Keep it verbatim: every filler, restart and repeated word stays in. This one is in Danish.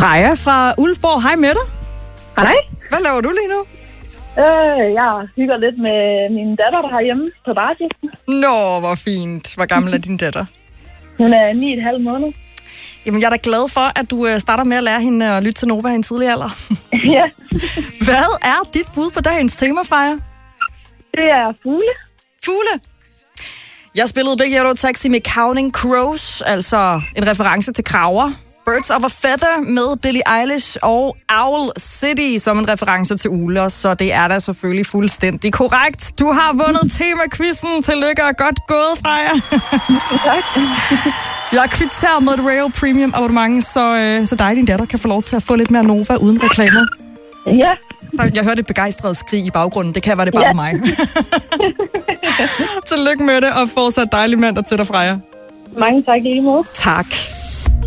Freja fra Ulfborg. Hej med dig. Hej. Hvad laver du lige nu? Øh, jeg hygger lidt med min datter, der er hjemme på barsel. Nå, hvor fint. Hvor gammel er din datter? Hun er ni og et halvt måned. Jamen, jeg er da glad for, at du starter med at lære hende at lytte til Nova i en tidlig alder. Ja. Hvad er dit bud på dagens tema, Freja? Det er fugle. Fugle? Jeg spillede Big Yellow Taxi med Counting Crows, altså en reference til kraver. Birds of a Feather med Billie Eilish og Owl City som en reference til ugler, så det er da selvfølgelig fuldstændig korrekt. Du har vundet tema-quizzen. Tillykke og godt gået, Freja. Tak. Jeg er kvitteret med et Rail Premium abonnement, så, øh, så dig og din datter kan få lov til at få lidt mere Nova uden reklamer. Ja. Jeg hørte et begejstret skrig i baggrunden. Det kan være det bare ja. mig. Tillykke med det, og fortsat dejlig mandag til dig, Freja. Mange tak i lige måde. Tak.